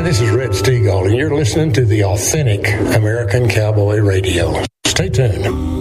this is Red Steagall, and you're listening to the Authentic American Cowboy Radio. Stay tuned.